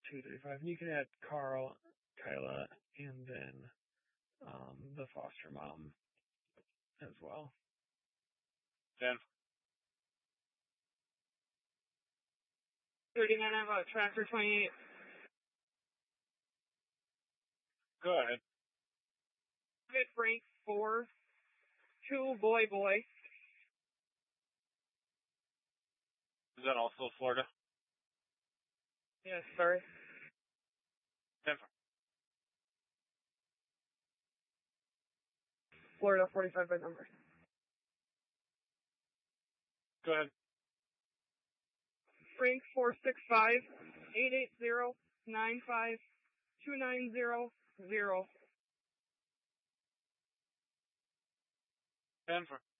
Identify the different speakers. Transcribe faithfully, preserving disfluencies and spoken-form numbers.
Speaker 1: two three five. And you can add Carl, Kyla, and then um, the foster mom as well.
Speaker 2: ten.
Speaker 3: thirty-nine, I have a tractor twenty-eight.
Speaker 2: Go ahead.
Speaker 3: David Frank four, two boy boy.
Speaker 2: Is that also Florida?
Speaker 3: Yes, sorry.
Speaker 2: ten.
Speaker 3: Florida forty-five by number.
Speaker 2: Go ahead.
Speaker 3: Frank four six five, eight eight zero, nine five, two nine zero zero.
Speaker 2: Denver.